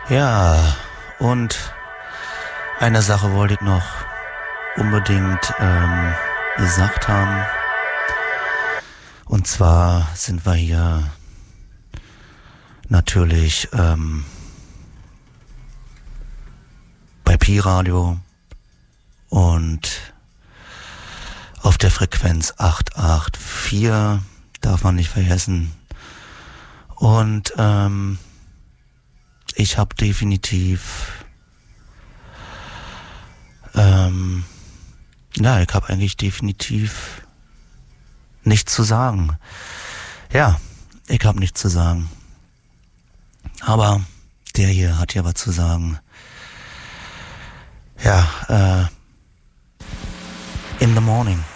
Ja, und eine Sache wollte ich noch unbedingt gesagt haben. Und zwar sind wir hier natürlich bei Pi-Radio und auf der Frequenz 884, darf man nicht vergessen. Und ich habe definitiv, ich habe eigentlich definitiv nichts zu sagen. Ja, ich habe nichts zu sagen. Aber der hier hat ja was zu sagen. Ja, in the morning.